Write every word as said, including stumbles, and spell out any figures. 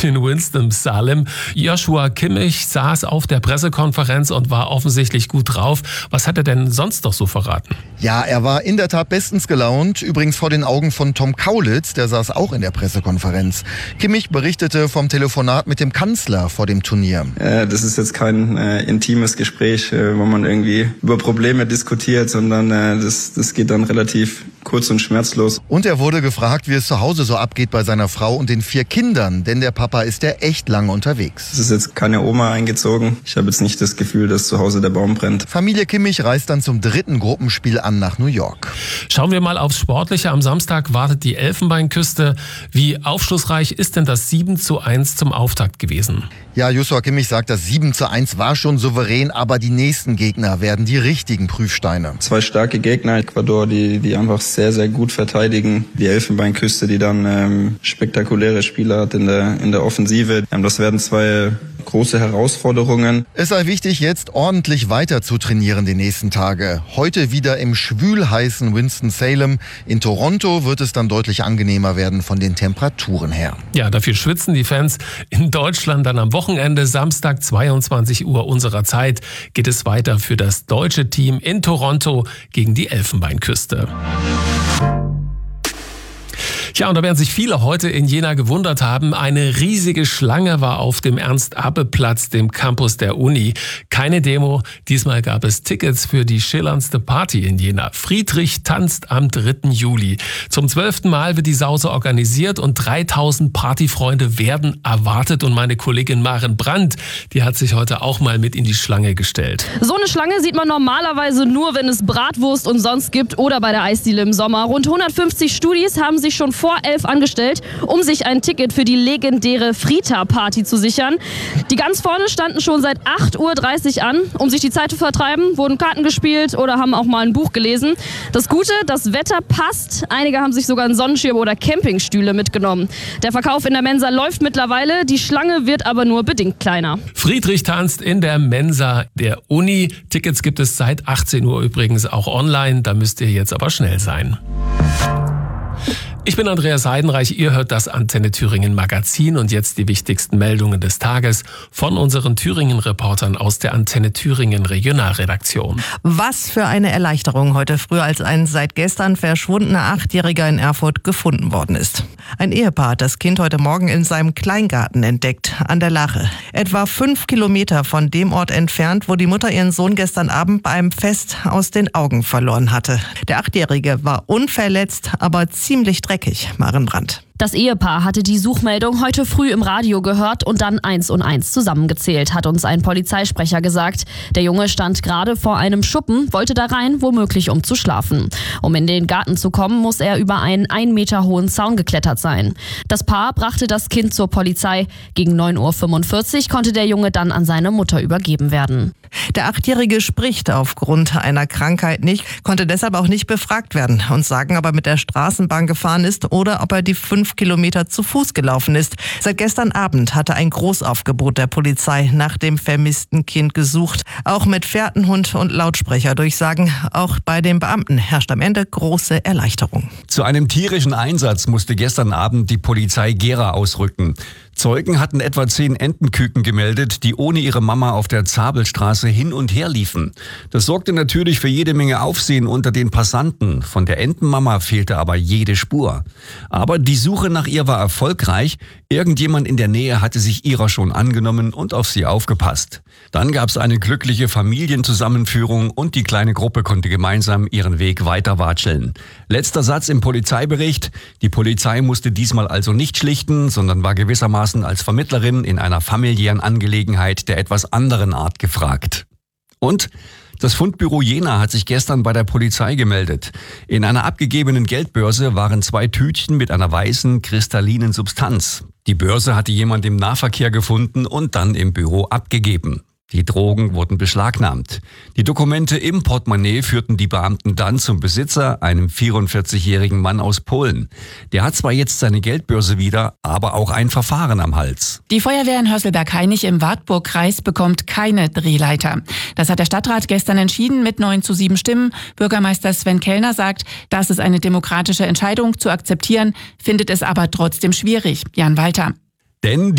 in Winston-Salem. Joshua Kimmich saß auf der Pressekonferenz und war offensichtlich gut drauf. Was hat er denn sonst noch so verraten? Ja, er war in der Tat bestens gelaunt. Übrigens vor den Augen von Tom Kaulitz, der saß auch in der Pressekonferenz. Kimmich berichtete vom Telefonat mit dem Kanzler vor dem Turnier. Äh, das ist jetzt kein äh, intimes Gespräch, äh, wo man irgendwie über Probleme diskutiert, sondern äh, das, das geht dann relativ kurz und schmerzlos. Und er wurde gefragt, wie es zu Hause so abgeht bei seiner Frau und den vier Kindern, denn der Papa ist ja echt lange unterwegs. Es ist jetzt keine Oma eingezogen. Ich habe jetzt nicht das Gefühl, dass zu Hause der Baum brennt. Familie Kimmich reist dann zum dritten Gruppenspiel an nach New York. Schauen wir mal aufs Sportliche. Am Samstag wartet die Elfenbeinküste. Wie aufschlussreich ist denn das sieben zu eins zum Auftakt gewesen? Ja, Joshua Kimmich sagt, das sieben zu eins war schon souverän, aber die nächsten Gegner werden die richtigen Prüfsteine. Zwei starke Gegner, Ecuador, die, die einfach sehr, sehr gut verteidigen. Die Elfenbeinküste, die dann ähm, spektakuläre Spieler hat in der, in der Offensive. Ähm, das werden zwei große Herausforderungen. Es sei wichtig, jetzt ordentlich weiter zu trainieren die nächsten Tage. Heute wieder im schwülheißen Winston-Salem. In Toronto wird es dann deutlich angenehmer werden von den Temperaturen her. Ja, dafür schwitzen die Fans. In Deutschland dann am Wochenende, Samstag zweiundzwanzig Uhr unserer Zeit, geht es weiter für das deutsche Team in Toronto gegen die Elfenbeinküste. Ja, und da werden sich viele heute in Jena gewundert haben. Eine riesige Schlange war auf dem Ernst-Abbe-Platz, dem Campus der Uni. Keine Demo, diesmal gab es Tickets für die schillerndste Party in Jena. Friedrich tanzt am dritten Juli. Zum zwölften Mal wird die Sause organisiert und dreitausend Partyfreunde werden erwartet. Und meine Kollegin Maren Brandt, die hat sich heute auch mal mit in die Schlange gestellt. So eine Schlange sieht man normalerweise nur, wenn es Bratwurst und sonst gibt oder bei der Eisdiele im Sommer. Rund hundertfünfzig Studis haben sich schon vor elf angestellt, um sich ein Ticket für die legendäre Frita-Party zu sichern. Die ganz vorne standen schon seit acht Uhr dreißig an. Um sich die Zeit zu vertreiben, wurden Karten gespielt oder haben auch mal ein Buch gelesen. Das Gute, das Wetter passt. Einige haben sich sogar einen Sonnenschirm oder Campingstühle mitgenommen. Der Verkauf in der Mensa läuft mittlerweile, die Schlange wird aber nur bedingt kleiner. Friedrich tanzt in der Mensa der Uni. Tickets gibt es seit achtzehn Uhr übrigens auch online. Da müsst ihr jetzt aber schnell sein. Ich bin Andreas Heidenreich, ihr hört das Antenne Thüringen Magazin und jetzt die wichtigsten Meldungen des Tages von unseren Thüringen-Reportern aus der Antenne Thüringen Regionalredaktion. Was für eine Erleichterung heute früh, als ein seit gestern verschwundener Achtjähriger in Erfurt gefunden worden ist. Ein Ehepaar hat das Kind heute Morgen in seinem Kleingarten entdeckt, an der Lache. Etwa fünf Kilometer von dem Ort entfernt, wo die Mutter ihren Sohn gestern Abend beim Fest aus den Augen verloren hatte. Der Achtjährige war unverletzt, aber ziemlich dreckig. Maren Brandt. Das Ehepaar hatte die Suchmeldung heute früh im Radio gehört und dann eins und eins zusammengezählt, hat uns ein Polizeisprecher gesagt. Der Junge stand gerade vor einem Schuppen, wollte da rein, womöglich um zu schlafen. Um in den Garten zu kommen, muss er über einen ein Meter hohen Zaun geklettert sein. Das Paar brachte das Kind zur Polizei. Gegen neun Uhr fünfundvierzig konnte der Junge dann an seine Mutter übergeben werden. Der Achtjährige spricht aufgrund einer Krankheit nicht, konnte deshalb auch nicht befragt werden und sagen, ob er mit der Straßenbahn gefahren ist oder ob er die fünf Kilometer zu Fuß gelaufen ist. Seit gestern Abend hatte ein Großaufgebot der Polizei nach dem vermissten Kind gesucht. Auch mit Fährtenhund und Lautsprecherdurchsagen. Auch bei den Beamten herrscht am Ende große Erleichterung. Zu einem tierischen Einsatz musste gestern Abend die Polizei Gera ausrücken. Zeugen hatten etwa zehn Entenküken gemeldet, die ohne ihre Mama auf der Zabelstraße hin und her liefen. Das sorgte natürlich für jede Menge Aufsehen unter den Passanten. Von der Entenmama fehlte aber jede Spur. Aber die Suche nach ihr war erfolgreich. Irgendjemand in der Nähe hatte sich ihrer schon angenommen und auf sie aufgepasst. Dann gab es eine glückliche Familienzusammenführung und die kleine Gruppe konnte gemeinsam ihren Weg weiter watscheln. Letzter Satz im Polizeibericht. Die Polizei musste diesmal also nicht schlichten, sondern war gewissermaßen als Vermittlerin in einer familiären Angelegenheit der etwas anderen Art gefragt. Und das Fundbüro Jena hat sich gestern bei der Polizei gemeldet. In einer abgegebenen Geldbörse waren zwei Tütchen mit einer weißen, kristallinen Substanz. Die Börse hatte jemand im Nahverkehr gefunden und dann im Büro abgegeben. Die Drogen wurden beschlagnahmt. Die Dokumente im Portemonnaie führten die Beamten dann zum Besitzer, einem vierundvierzigjährigen Mann aus Polen. Der hat zwar jetzt seine Geldbörse wieder, aber auch ein Verfahren am Hals. Die Feuerwehr in Hörsselberg-Hainich im Wartburgkreis bekommt keine Drehleiter. Das hat der Stadtrat gestern entschieden mit neun zu sieben Stimmen. Bürgermeister Sven Kellner sagt, das ist eine demokratische Entscheidung zu akzeptieren, findet es aber trotzdem schwierig. Jan Walter. Denn